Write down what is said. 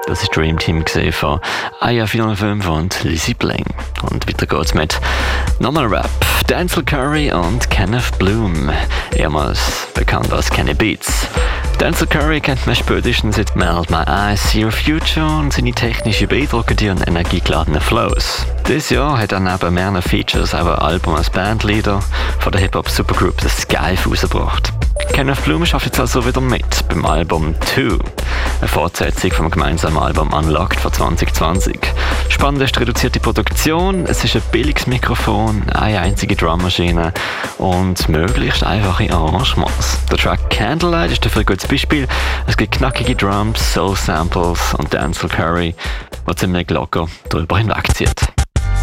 Das ist Dream Team von Aya 405 und Lizzie Bling. Und weiter geht's mit nochmal Rap. Denzel Curry und Kenneth Bloom, ehemals bekannt als Kenny Beats. Denzel Curry kennt man spätestens seit Melt My Eyes, See Your Future und seine technisch beeindruckenden und energiegeladenen Flows. Dieses Jahr hat er neben mehreren Features auch ein Album als Bandleader von der Hip-Hop-Supergroup The Skype rausgebracht. Kenneth Bloom schafft jetzt also wieder mit beim Album 2, eine Fortsetzung vom gemeinsamen Album Unlocked von 2020. Spannend ist die reduzierte Produktion, es ist ein billiges Mikrofon, eine einzige Drummaschine und möglichst einfache Arrangements. Der Track Candlelight ist dafür ein gutes Beispiel. Es gibt knackige Drums, Soul-Samples und Denzel Curry, der ziemlich locker darüber hinwegzieht.